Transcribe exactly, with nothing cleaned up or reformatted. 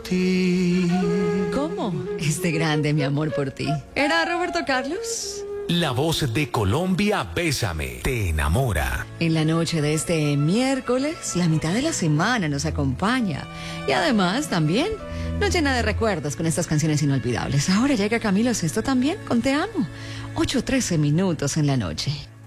ti. ¿Cómo? Este grande mi amor por ti. ¿Era Roberto Carlos? La voz de Colombia, Bésame, te enamora. En la noche de este miércoles, la mitad de la semana nos acompaña. Y además también nos llena de recuerdos con estas canciones inolvidables. Ahora llega Camilo Sesto también con Te Amo. ocho trece minutos en la noche.